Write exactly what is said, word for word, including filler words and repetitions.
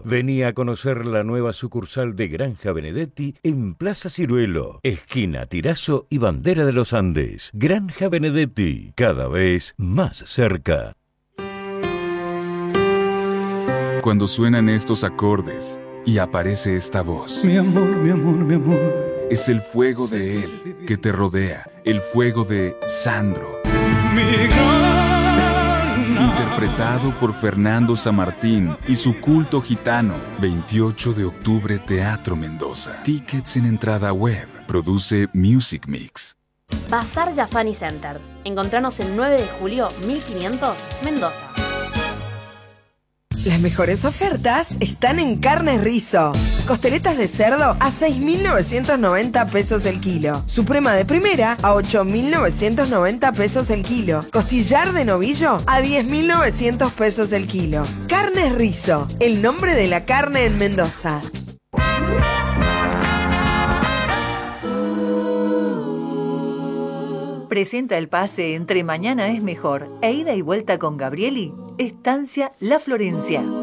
Vení a conocer la nueva sucursal de Granja Benedetti en Plaza Ciruelo, esquina Tirazo y Bandera de los Andes. Granja Benedetti, cada vez más cerca. Cuando suenan estos acordes y aparece esta voz. Mi amor, mi amor, mi amor. Es el fuego de él que te rodea, el fuego de Sandro. Mi gran... Interpretado por Fernando Samartín y su culto gitano. veintiocho de octubre, Teatro Mendoza. Tickets en entrada web. Produce Music Mix. Bazar Jafani Center. Encontranos el nueve de julio mil quinientos, Mendoza. Las mejores ofertas están en Carnes Rizo. Costeletas de cerdo a seis mil novecientos noventa pesos el kilo. Suprema de primera a ocho mil novecientos noventa pesos el kilo. Costillar de novillo a diez mil novecientos pesos el kilo. Carnes Rizo, el nombre de la carne en Mendoza. Presenta el pase entre Mañana es Mejor e Ida y Vuelta con Gabrieli, Estancia La Florencia.